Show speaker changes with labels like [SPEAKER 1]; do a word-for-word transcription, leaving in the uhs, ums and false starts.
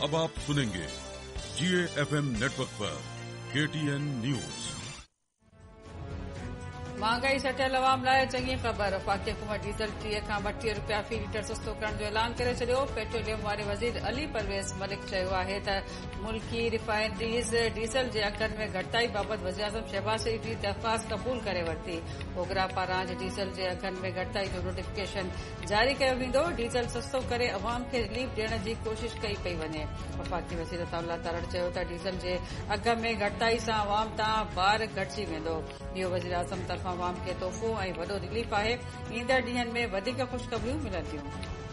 [SPEAKER 1] अब आप सुनेंगे जीए FM network पर केटीएन न्यूज।
[SPEAKER 2] महंगाई सटियल अवाम लाइ चङी ख़बर। वफ़ाक़ी हुकूमत डीज़ल टीह खां ॿटीह रुपया फ़ी लीटर सस्तो करण जो ऐलान करे छॾियो। पेट्रोलियम वारे वज़ीर अली परवेज़ मलिक चयो आहे त मुल्की रिफाइनरीज़ डीज़ल जे अघनि में घटिताई बाबति वज़ीर-ए-आज़म शहबाज़ शरीफ़ जी दरख़्वास्त क़बूल करे वरिती। ओगरा पारां डीज़ल जे अघनि में घटिताई जो नोटिफिकेशन जारी कयो वेंदो। डीज़ल सस्तो करे अवाम खे रिलीफ ॾियण जी कोशिश कई पई वञे। वफ़ाक़ी वज़ीर अताउल्लाह तारड़ चयो त डीज़ल जे अघ में घटिताई सां अवाम तां भार घटिजी वेंदो। इहो वज़ीर-ए-आज़म तरफ़ां अवाम खे तोहफ़ो ऐं वॾो रिलीफ आहे। ईंदड़ ॾींहनि में वधीक ख़ुशख़बरियूं मिलंदियूं।